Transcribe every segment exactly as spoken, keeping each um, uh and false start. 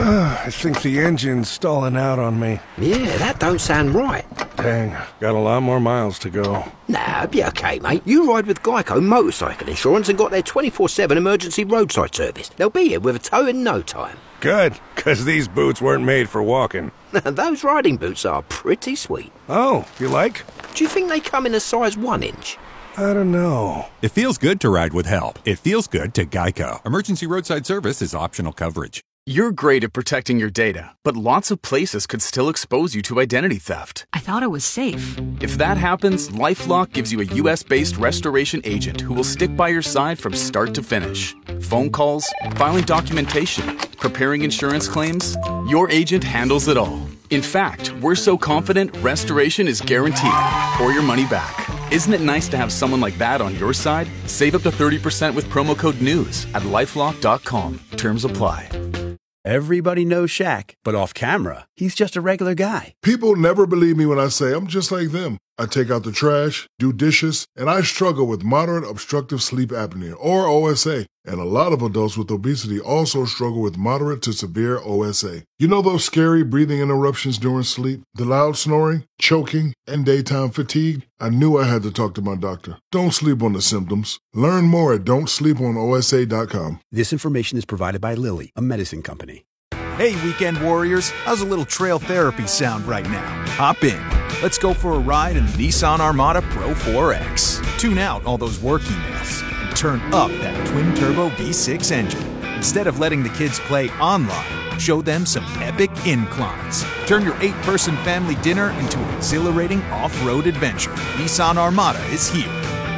I think the engine's stalling out on me. Yeah, that don't sound right. Dang, got a lot more miles to go. Nah, be okay, mate. You ride with Geico Motorcycle Insurance and got their twenty-four seven emergency roadside service. They'll be here with a tow in no time. Good, because these boots weren't made for walking. Those riding boots are pretty sweet. Oh, you like? Do you think they come in a size one inch? I don't know. It feels good to ride with help. It feels good to Geico. Emergency roadside service is optional coverage. You're great at protecting your data, but lots of places could still expose you to identity theft. I thought it was safe. If that happens, LifeLock gives you a U S-based restoration agent who will stick by your side from start to finish. Phone calls, filing documentation, preparing insurance claims, your agent handles it all. In fact, we're so confident restoration is guaranteed or your money back. Isn't it nice to have someone like that on your side? Save up to thirty percent with promo code NEWS at lifelock dot com. Terms apply. Everybody knows Shaq, but off camera, he's just a regular guy. People never believe me when I say I'm just like them. I take out the trash, do dishes, and I struggle with moderate obstructive sleep apnea, or O S A. And a lot of adults with obesity also struggle with moderate to severe O S A. You know those scary breathing interruptions during sleep, the loud snoring, choking, and daytime fatigue? I knew I had to talk to my doctor. Don't sleep on the symptoms. Learn more at don't sleep on O S A dot com. This information is provided by Lilly, a medicine company. Hey, weekend warriors, how's a little trail therapy sound right now? Hop in. Let's go for a ride in the Nissan Armada Pro four X. Tune out all those work emails and turn up that twin-turbo V six engine. Instead of letting the kids play online, show them some epic inclines. Turn your eight-person family dinner into an exhilarating off-road adventure. Nissan Armada is here.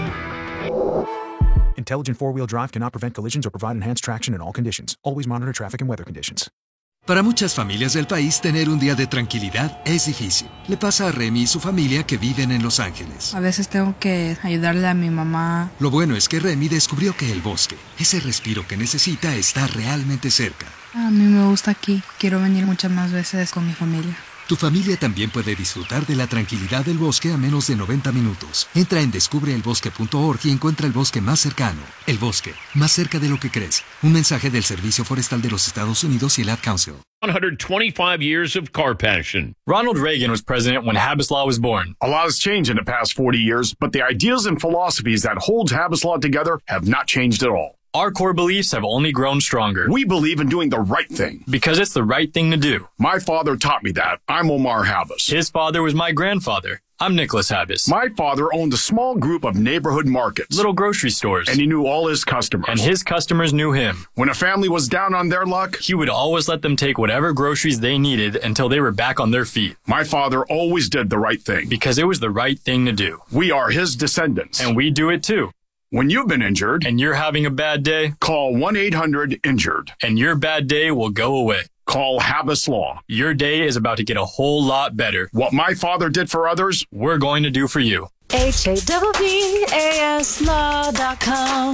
Intelligent four-wheel drive cannot prevent collisions or provide enhanced traction in all conditions. Always monitor traffic and weather conditions. Para muchas familias del país, tener un día de tranquilidad es difícil. Le pasa a Remy y su familia que viven en Los Ángeles. A veces tengo que ayudarle a mi mamá. Lo bueno es que Remy descubrió que el bosque, ese respiro que necesita, está realmente cerca. A mí me gusta aquí. Quiero venir muchas más veces con mi familia. Tu familia también puede disfrutar de la tranquilidad del bosque a menos de noventa minutos. Entra en descubre el bosque punto org y encuentra el bosque más cercano. El bosque, más cerca de lo que crees. Un mensaje del Servicio Forestal de los Estados Unidos y el Ad Council. one hundred twenty-five years of car passion. Ronald Reagan was president when Habas Law was born. A lot has changed in the past forty years, but the ideas and philosophies that hold Habas Law together have not changed at all. Our core beliefs have only grown stronger. We believe in doing the right thing. Because it's the right thing to do. My father taught me that. I'm Omar Habas. His father was my grandfather. I'm Nicholas Habas. My father owned a small group of neighborhood markets. Little grocery stores. And he knew all his customers. And his customers knew him. When a family was down on their luck, he would always let them take whatever groceries they needed until they were back on their feet. My father always did the right thing. Because it was the right thing to do. We are his descendants. And we do it too. When you've been injured and you're having a bad day, call one eight hundred injured and your bad day will go away. Call Habas Law. Your day is about to get a whole lot better. What my father did for others, we're going to do for you. H A B B A S law dot com.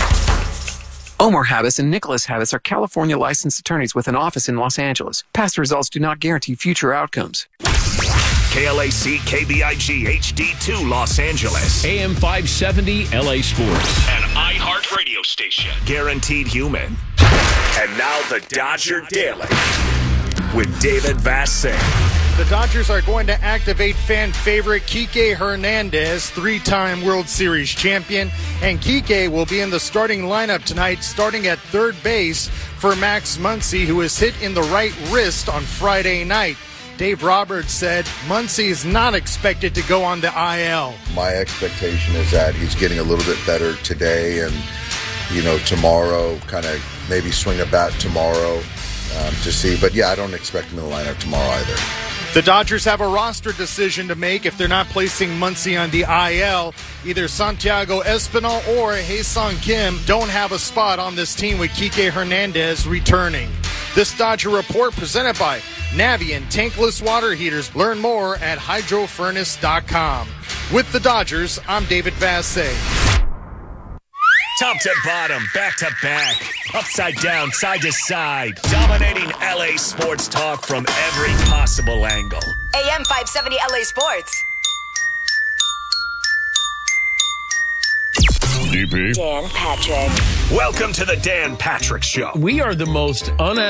Omar Habas and Nicholas Habas are California licensed attorneys with an office in Los Angeles. Past results do not guarantee future outcomes. K L A C K B I G H D two Los Angeles. A M five seventy L A Sports. An iHeart radio station. Guaranteed human. And now the Dodger Daily with David Vassegh. The Dodgers are going to activate fan favorite Kike Hernandez, three-time World Series champion. And Kike will be in the starting lineup tonight, starting at third base for Max Muncy, who was hit in the right wrist on Friday night. Dave Roberts said Muncy is not expected to go on the I L. My expectation is that he's getting a little bit better today and, you know, tomorrow, kind of maybe swing a bat tomorrow um, to see. But, yeah, I don't expect him in the lineup tomorrow either. The Dodgers have a roster decision to make if they're not placing Muncy on the I L. Either Santiago Espinal or Hae-Sung Kim don't have a spot on this team with Kike Hernandez returning. This Dodger Report presented by Navien Tankless Water Heaters. Learn more at hydro furnace dot com. With the Dodgers, I'm David Vassegh. Top to bottom, back to back, upside down, side to side. Dominating L A sports talk from every possible angle. A M five seventy L A Sports. D P. Dan Patrick. Welcome to the Dan Patrick Show. We are the most un